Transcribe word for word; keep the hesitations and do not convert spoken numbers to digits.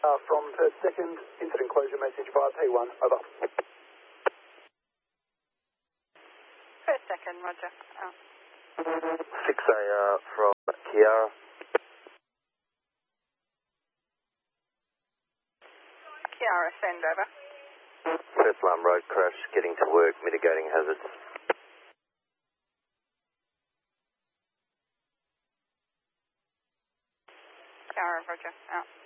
Uh, from Perth second, incident closure message via P one, over. Perth second, roger. Out. six A uh, from Kiara. Kiara, send over. First alarm road crash, getting to work, mitigating hazards. Kiara, roger. Out.